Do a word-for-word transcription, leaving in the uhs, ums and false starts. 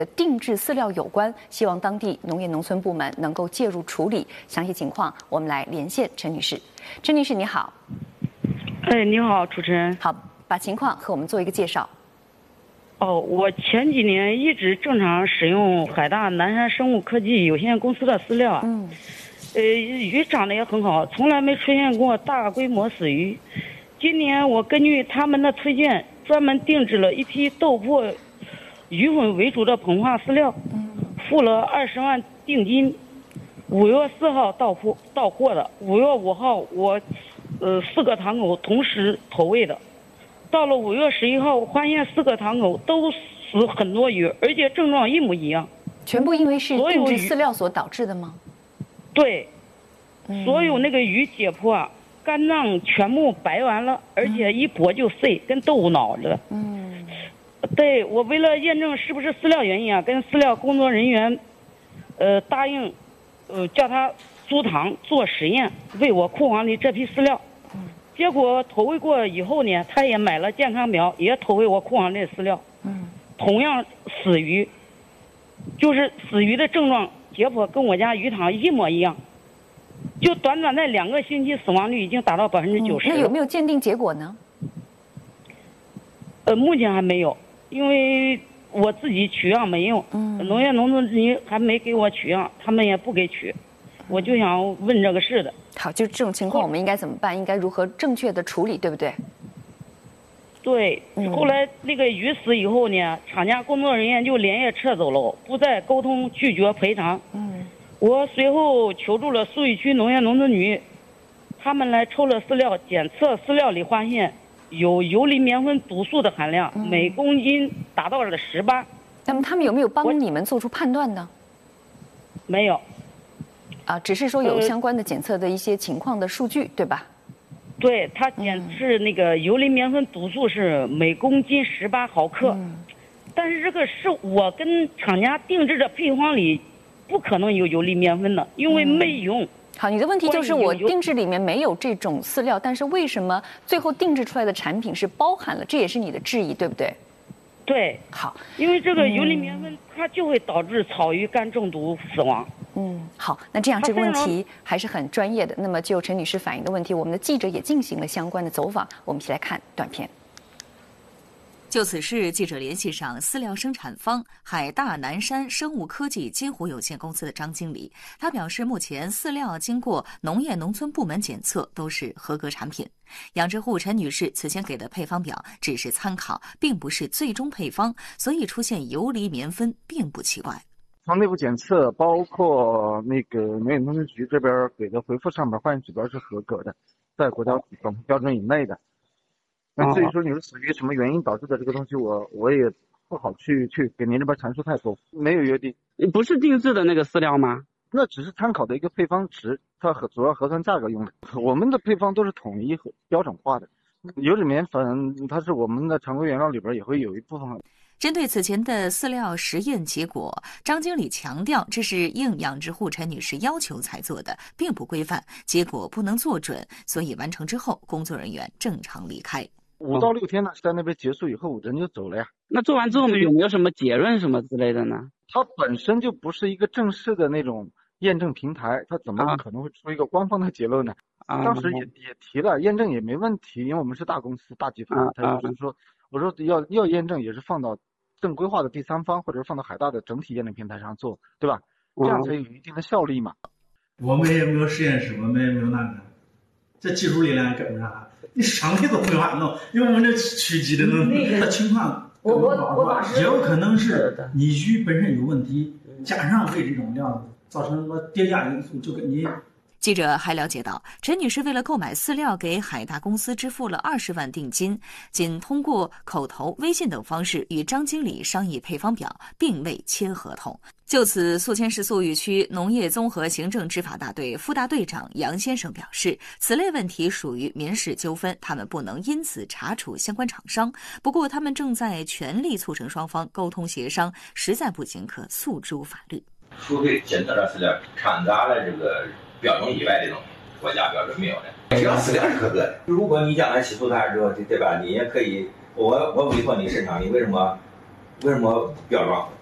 定制饲料有关，希望当地农业农村部门能够介入处理。详细情况，我们来连线陈女士。陈女士，你好。 哎，你好，主持人。 好，把情况和我们做一个介绍。 哦，我前几年一直正常使用海大南山生物科技有限公司的饲料， 嗯， 呃，鱼长得也很好，从来没出现过大规模死鱼。今年我根据他们的推荐，专门定制了一批豆粕鱼粉为主的膨化饲料，付了二十万定金。五月四号到货到货的，五月五号我，呃，四个堂口同时投喂的。到了五月十一号，我发现四个堂口都死很多鱼，而且症状一模一样。 全部因为是定制饲料所导致的吗？ 对，所有那个鱼解剖啊，肝脏全部白完了，而且一剥就碎，跟豆腐脑似的。 嗯， 对，我为了验证是不是饲料原因啊，跟饲料工作人员，呃，答应，呃，叫他租塘做实验，喂我库房里这批饲料。结果投喂过以后呢，他也买了健康苗，也投喂我库房内饲料。 嗯， 同样死鱼，就是死鱼的症状解剖跟我家鱼塘一模一样，就短短在两个星期，死亡率已经达到百分之九十。 那有没有鉴定结果呢？ 呃，目前还没有，因为我自己取样没用， 嗯， 农业农村局还没给我取样，他们也不给取，我就想问这个事的。 好，就这种情况，我们应该怎么办？应该如何正确的处理，对不对？ 对，后来那个鱼死以后呢，厂家工作人员就连夜撤走了，不再沟通，拒绝赔偿。 嗯， 我随后求助了苏语区农业农村局，他们来抽了饲料，检测饲料里发现有游离棉酚毒素的含量， 嗯、 每公斤达到了十八。 那么他们有没有帮你们做出判断呢？ 没有。 啊，只是说有相关的检测的一些情况的数据，呃、对吧？ 对，它检是那个游离棉酚毒素是每公斤十八毫克，嗯、但是这个是我跟厂家定制的配方里不可能有游离棉酚的，因为没用。 嗯、好，你的问题就是我定制里面没有这种饲料，但是为什么最后定制出来的产品是包含了？这也是你的质疑，对不对？ 对， 好， 因为这个游离棉酚它就会导致草鱼肝中毒死亡。 嗯，好，那这样这个问题还是很专业的。那么就陈女士反映的问题，我们的记者也进行了相关的走访，我们一起来看短片。 就此事，记者联系上饲料生产方海大南山生物科技金湖有限公司的张经理，他表示，目前饲料经过农业农村部门检测都是合格产品。养殖户陈女士此前给的配方表只是参考，并不是最终配方，所以出现游离棉酚并不奇怪。 从内部检测，包括那个农业农村局这边给的回复上面，化验指标是合格的，在国家总标准以内的。那至于说你是死于什么原因导致的这个东西，我我也不好去去给您这边阐述太多。没有约定， 不是定制的那个饲料吗？ 那只是参考的一个配方值，它和主要核算价格用的。我们的配方都是统一和标准化的。游离棉酚它是我们的常规原料里边也会有一部分。 针对此前的饲料实验结果，张经理强调，这是应养殖户陈女士要求才做的，并不规范，结果不能做准，所以完成之后，工作人员正常离开。 五到六天呢，在那边结束以后，人就走了呀。 那做完之后有没有什么结论什么之类的呢？ 它本身就不是一个正式的那种验证平台，它怎么可能会出一个官方的结论呢？啊、当时也也提了，验证也没问题，因为我们是大公司大集团，他就是说，我说要要验证也是放到正规化的第三方，或者是放到海大的整体验证平台上做，对吧？这样才有一定的效力嘛。 我们也没有实验室，我们也没有那个，这技术力量跟不上，你上来都没法弄，因为我们这区级的那那个情况， 我我我也有可能是你鱼本身有问题，加上喂这种量，造成什么叠加因素，就跟你。 记者还了解到，陈女士为了购买饲料给海大公司支付了二十万定金，仅通过口头、微信等方式与张经理商议配方表，并未签合同。就此，宿迁市宿语区农业综合行政执法大队副大队长杨先生表示，此类问题属于民事纠纷，他们不能因此查处相关厂商。不过，他们正在全力促成双方沟通协商，实在不行可诉诸法律。 除非检测的饲料掺杂了这个标准以外的东西，国家标准没有的，只要饲料是合格的。如果你将来起诉他之后，对吧？你也可以，我我委托你市场，你为什么为什么标装？